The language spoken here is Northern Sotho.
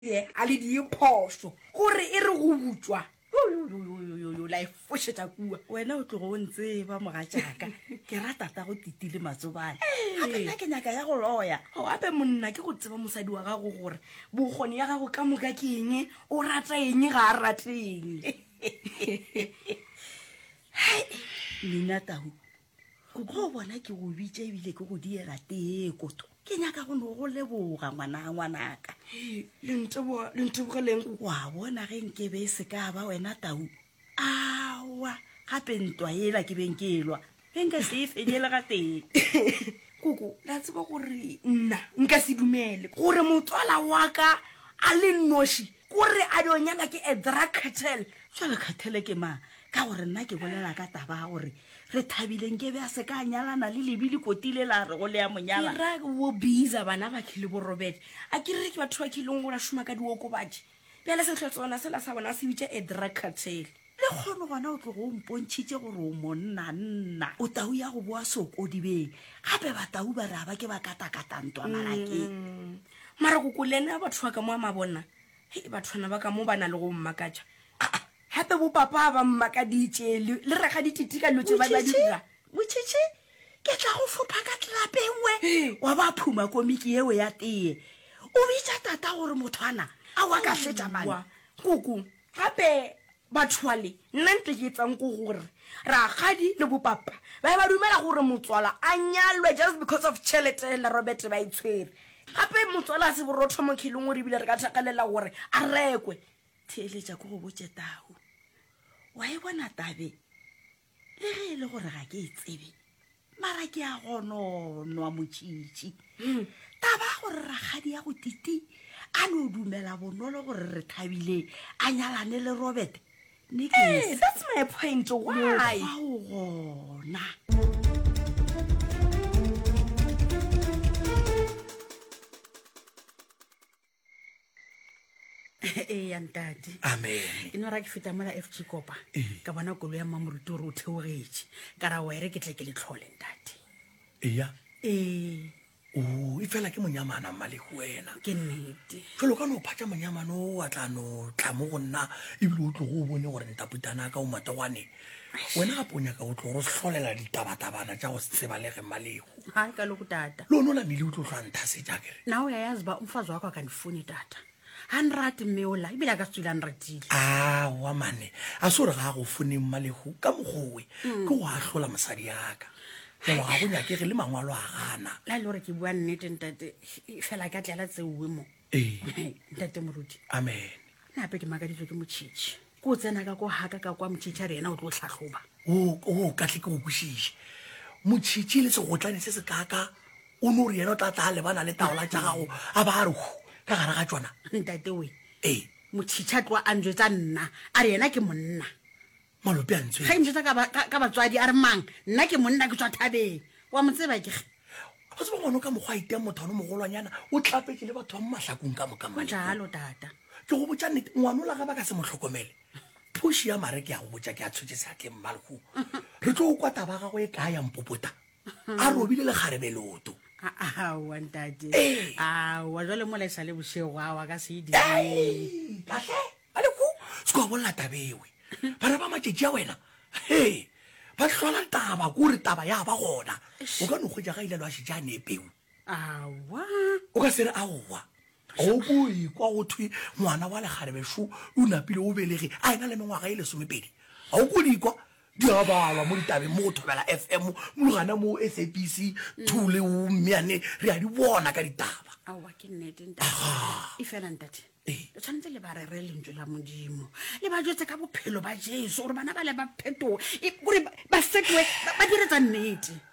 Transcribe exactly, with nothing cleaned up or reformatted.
a le diphoso gore e re go butswa yo la ifoshetsa kua wena o tlogo o ntse ba moga jaaka ke ratata go titile matsobane gape nna ke nyaka ya go loya o ape monna ke go tseba mosadi wa gago gore bokgoni ya gago ka moka ke eng o rata eng ga a rateng mina tahu go bona ke go bitse ebile ke go diega tekoto ke nyaka go no go leboga ngwana ngwanaka le ntebogeleng wa bona ge nke be se ka ba wena tahu awa gape ntwa ela ke beng ke elwa ge nka se e fenyele ga teng koko la tseba gore nna nka se dumele gore motswala wa ka a le noši gore a donyana ke a drug cartel jwale khathele ke ma ka gore nna ke bolela ka taba gore re thabileng ke be a se ka nyalana le lebile kotile la re go le ya monyala ra wo biza bana ba khile bo Robert a ke re ke batho ba khileng go la shuma ka diokobatši bjale se tlhotsona sela sa bona se bitse a drug cartel le kgone gona o tlo go mpontšhitše gore o monna nna o tau ya go boa sokodibeng gape batau ba re a ba ke ba katakatantwa marakeng mara koko lena batho ba ka mo a mabona he bathwana ba ka mo ba na le go mmakatša hape bo papa ba mmakaditše le rega dititika lotse ba ba dira motšhitše ke tla go fopha ka tlapengwe wa ba phuma komiki eo ya tee o bitša tata gore mothwana a wa ka fetša mane koko gape bathwale nna ntle ke etsang ko gore ra gadi le bopapa ba ba dumela gore motswala a nyalwe just because of tšhelete la Robert ba itshwere gape motswala a se borotho mo khileng o re bile re ka thakalela gore a rekwe theeletša ko go botse tago wa e bona tabe le ge e le gore ga ke e tsebe mara ke a gononwa motšhitši taba gore ragadi ya go titi a no dumela bonolo gore re thabile a nyalane le Robert ne ke hey, that's my point why o gona e ya ntati amen e no ra ke feta mola F G Kopa ka bona kolo ya mamoruti gore o theogetše ka ra wa ere ke tle ke le tlhole ntati eya e o e fela ke monyamana mmalego wena ke nnete jalo ka no phatša monyamana o a tla no tla mo go nna ebile o tlo go o bone gore ntaputana ka o matagwane wena gape o nyaka o tlo go se hlolela ditabatabana tša go se tsebalege mmalego ga ka le go tata le one o lamile o tlo tlhanthasetša kere na o ya yazi ba umfazi wakho akandifuni tata hanrati mmeola ebile a ka tswile hanratile awa mane a se gore ga a go fone mmalego ka mogowe ke go a hlola mosadi yaka jalo ga go nyakege le mangwalo a gana la le gore ke bua nnete ntate fela ka tlela tseuwe mo ee ntate moruti amen nape ke makaditswe ke motšhitšhi ko o tsena ka ko haka ka kwa motšhitšhi a re ena o tlo tlhatlhoba o katle ke go kwešiše motšhitšhi le segotlane se se kaka o ne gore yena o tla tla lebana le taola tša gago a ba a re ka gara ga tsona ntate we ee motšhitšhi a tloa a njwetsa nna a re yena ke monna malope a ntswe ga njwetsa ka batswadi a re mang nna ke monna ke tswa thabeng wa mo tseba ke go tseba ngwane ka mokgwa a itea motho ano mogolwanyana o tlapetse le batho ba mo mahlakong ka mokamane jalo tata ke go botsa nnete ngwane o la ga ba ka se mo tlhokomele phuši ya mare ke ya go botsa ke a tshotse seatleng mmalego re tlo o kwa taba gago e ka ya mpopota a robile le kgarebeloto awa ntate awa jwale mola e sa le bošego awa ka se e direng kahle baleko se ko bolla tabewe bana ba matšetši a wena he ba hlola taba kore taba ya ba gona o ka no kgwetša ga ile lo a šetša a nepeo awa o ka se re aowa go boi kwa go thwe ngwana wa lekgarebešo o napile o belege a ena le mengwaga e lesomepedi ga o kodikwa di a balwa mo ditabeng mo go thobela F M mo gana mo S A B C two le o mmeane re a di bona ka ditaba awa ke nnete ntate e fela ntate le tshwanetse le ba re re lentswe la modimo le ba jwetse ka bophelo ba Jesu gore bana ba le ba phetoge gore ba fetoe ba diretsa nnete